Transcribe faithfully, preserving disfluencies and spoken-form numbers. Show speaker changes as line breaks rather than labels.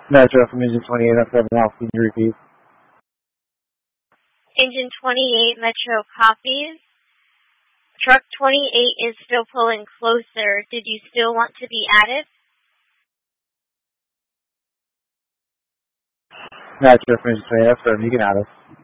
Metro from Engine twenty-eight, up seven Alpha, can you repeat?
Engine twenty-eight, Metro copies. Truck twenty-eight is still pulling closer. Did you still want to be added?
Metro from Engine twenty-eight, up seven, you can add us.